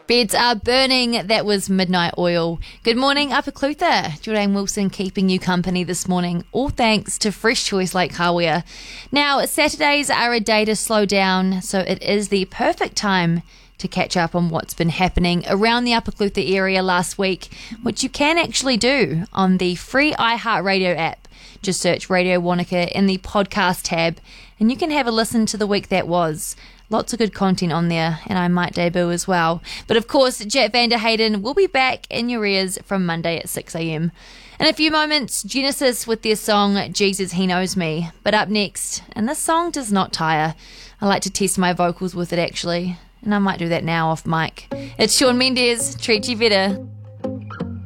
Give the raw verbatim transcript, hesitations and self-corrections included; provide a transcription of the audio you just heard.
Beds are burning. That was Midnight Oil. Good morning, Upper Clutha. Jordan Wilson keeping you company this morning, all thanks to Fresh Choice Lake Hawea. Now, Saturdays are a day to slow down, so it is the perfect time to catch up on what's been happening around the Upper Clutha area last week, which you can actually do on the free iHeartRadio app. Just search Radio Wanaka in the podcast tab, and you can have a listen to the week that was. Lots of good content on there, and I might debut as well. But of course, Jet Vander Hayden will be back in your ears from Monday at six a.m. In a few moments, Genesis with their song Jesus He Knows Me. But up next, and this song does not tire. I like to test my vocals with it actually, and I might do that now off mic. It's Shawn Mendes, Treat You Better.